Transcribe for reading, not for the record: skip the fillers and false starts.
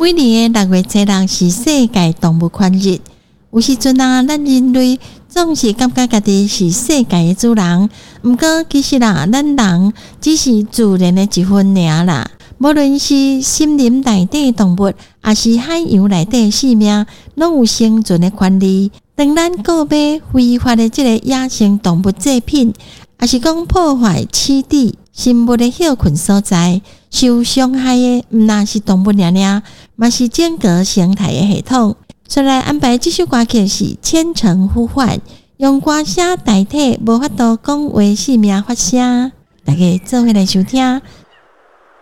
每年的6月7日是世界动物权日，有时阵咱人类总是感觉家己是世界的主人，毋过其实咱人只是自然的一份尔啦。无论是森林内底的动物，还是海洋内底的生命，拢有生存的权利。当咱购买非法的这个野生动物制品，还是讲破坏栖地生物的休困所在，受伤害的毋但是动物尔，嘛是整个生态的系统。再来安排这首歌曲是《千城呼唤》，用歌声代替无法度讲话生命发声，大家做伙来收听。